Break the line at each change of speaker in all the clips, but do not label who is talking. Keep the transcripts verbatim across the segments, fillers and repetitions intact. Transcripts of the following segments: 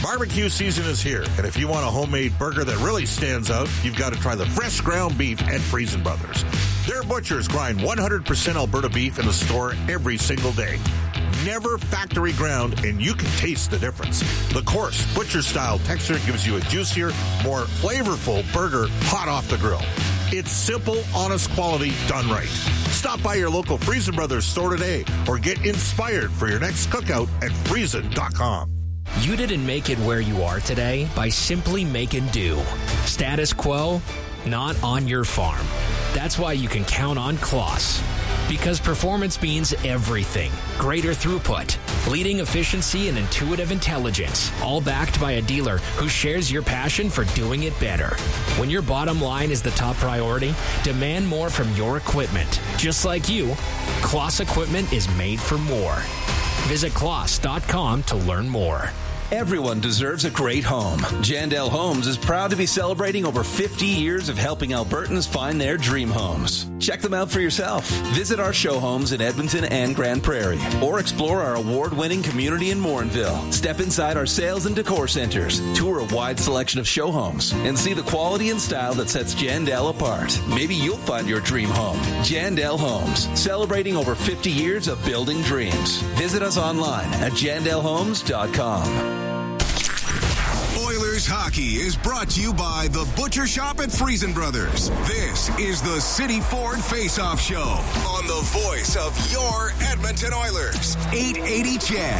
Barbecue season is here, and if you want a homemade burger that really stands out, you've got to try the fresh ground beef at Friesen Brothers. Their butchers grind one hundred percent Alberta beef in the store every single day. Never factory ground, and you can taste the difference. The coarse, butcher-style texture gives you a juicier, more flavorful burger hot off the grill. It's simple, honest quality done right. Stop by your local Friesen Brothers store today or get inspired for your next cookout at friesen dot com.
You didn't make it where you are today by simply making do. Status quo, not on your farm. That's why you can count on Kloss. Because performance means everything. Greater throughput, leading efficiency, and intuitive intelligence. All backed by a dealer who shares your passion for doing it better. When your bottom line is the top priority, demand more from your equipment. Just like you, Kloss equipment is made for more. Visit kloss dot com to learn more.
Everyone deserves a great home. Jandel Homes is proud to be celebrating over fifty years of helping Albertans find their dream homes. Check them out for yourself. Visit our show homes in Edmonton and Grand Prairie, or explore our award-winning community in Morinville. Step inside our sales and decor centers, tour a wide selection of show homes, and see the quality and style that sets Jandel apart. Maybe you'll find your dream home. Jandel Homes, celebrating over fifty years of building dreams. Visit us online at jandel homes dot com.
Oilers hockey is brought to you by the Butcher Shop at Friesen Brothers. This is the City Ford Face-Off Show on the voice of your Edmonton Oilers. eight eighty C H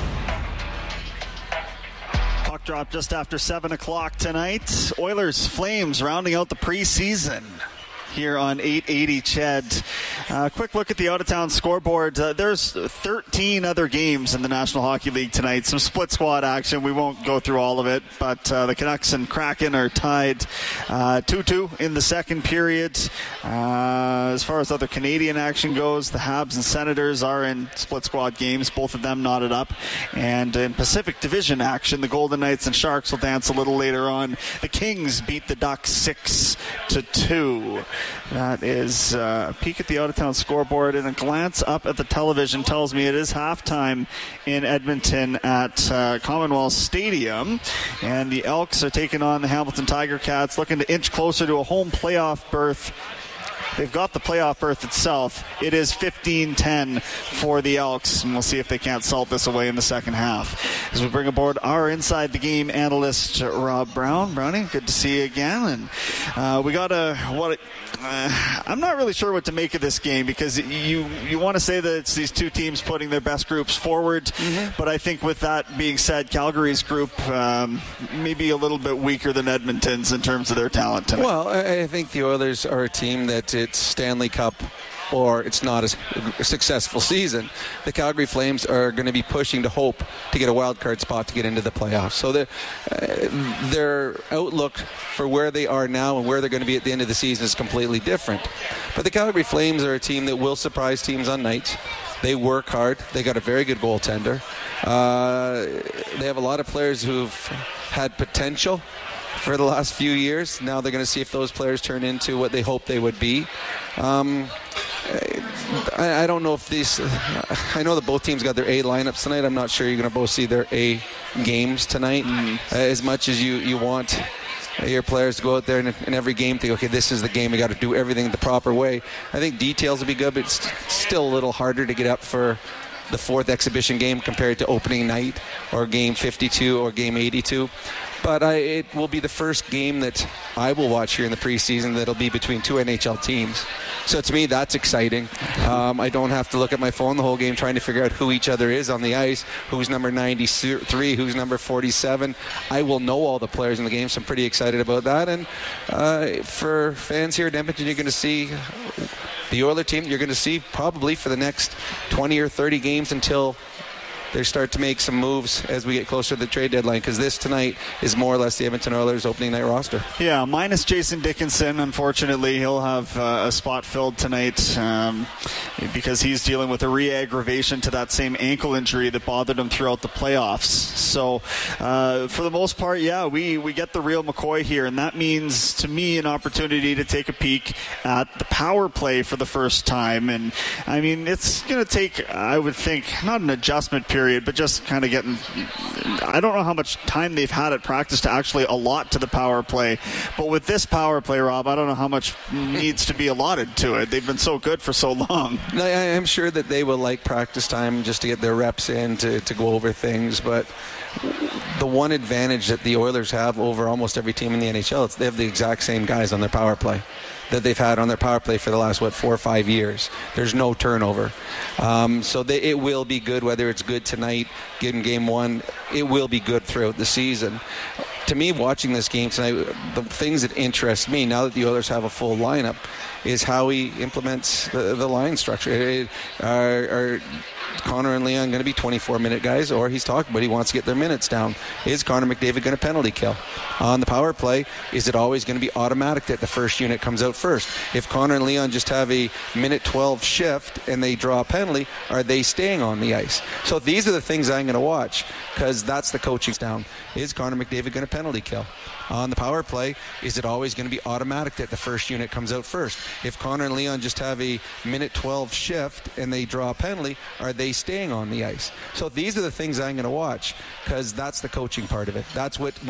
E D.
Puck drop just after seven o'clock tonight. Oilers Flames rounding out the preseason here on eight eighty C H E D. Uh, quick look at the out-of-town scoreboard. Uh, there's thirteen other games in the National Hockey League tonight. Some split squad action. We won't go through all of it, but uh, the Canucks and Kraken are tied uh, two two in the second period. Uh, as far as other Canadian action goes, the Habs and Senators are in split squad games, both of them knotted up. And in Pacific Division action, the Golden Knights and Sharks will dance a little later on. The Kings beat the Ducks six to two. That is uh, a peek at the out-of-town scoreboard, and a glance up at the television tells me it is halftime in Edmonton at uh, Commonwealth Stadium, and the Elks are taking on the Hamilton Tiger Cats, looking to inch closer to a home playoff berth. They've got the playoff berth itself. It is fifteen ten for the Elks, and we'll see if they can't salt this away in the second half. As we bring aboard our Inside the Game analyst, Rob Brown. Brownie, good to see you again. And uh, we got a what? Uh, I'm not really sure what to make of this game, because you you want to say that it's these two teams putting their best groups forward, mm-hmm. but I think with that being said, Calgary's group um, maybe a little bit weaker than Edmonton's in terms of their talent tonight.
Well, I think the Oilers are a team that it's Stanley Cup or it's not a successful season. The Calgary Flames are going to be pushing to hope to get a wild card spot to get into the playoffs. So their, uh, their outlook for where they are now and where they're going to be at the end of the season is completely different. But the Calgary Flames are a team that will surprise teams on nights. They work hard. They got a very good goaltender. Uh, they have a lot of players who've had potential for the last few years. Now they're going to see if those players turn into what they hope they would be. Um, I, I don't know if these... I know that both teams got their A lineups tonight. I'm not sure you're going to both see their A games tonight. Mm. Uh, as much as you, you want your players to go out there and in every game think, okay, this is the game, we got to do everything the proper way. I think details will be good, but it's still a little harder to get up for the fourth exhibition game compared to opening night or game fifty-two or game eighty-two. But I, it will be the first game that I will watch here in the preseason that'll be between two N H L teams. So to me, that's exciting. Um, I don't have to look at my phone the whole game trying to figure out who each other is on the ice, who's number ninety-three, who's number forty-seven. I will know all the players in the game, so I'm pretty excited about that. And uh, for fans here in Edmonton, you're going to see the Oilers team, you're going to see probably for the next twenty or thirty games until they start to make some moves as we get closer to the trade deadline, because this tonight is more or less the Edmonton Oilers opening night roster.
Yeah, minus Jason Dickinson. Unfortunately, he'll have uh, a spot filled tonight um, because he's dealing with a re-aggravation to that same ankle injury that bothered him throughout the playoffs. So uh, for the most part, yeah, we, we get the real McCoy here, and that means to me an opportunity to take a peek at the power play for the first time. And I mean, it's going to take, I would think, not an adjustment period, period, but just kind of getting, I don't know how much time they've had at practice to actually allot to the power play. But with this power play, Rob, I don't know how much needs to be allotted to it. They've been so good for so long.
No, I am sure that they will like practice time just to get their reps in, to, to go over things. But the one advantage that the Oilers have over almost every team in the N H L is they have the exact same guys on their power play that they've had on their power play for the last, what, four or five years. There's no turnover. Um, so they, it will be good, whether it's good tonight, good in game one, it will be good throughout the season. To me, watching this game tonight, the things that interest me, now that the Oilers have a full lineup, is how he implements the, the line structure. It, are, are Connor and Leon going to be twenty-four minute guys, or he's talking about he wants to get their minutes down? Is Connor McDavid going to penalty kill? On the power play, is it always going to be automatic that the first unit comes out first? If Connor and Leon just have a minute twelve shift and they draw a penalty, are they staying on the ice? So these are the things I'm going to watch, because that's the coaching down. Is Connor McDavid going to penalty kill? On the power play, is it always going to be automatic that the first unit comes out first? If Connor and Leon just have a minute twelve shift and they draw a penalty, are they staying on the ice? So these are the things I'm going to watch, because that's the coaching part of it. That's what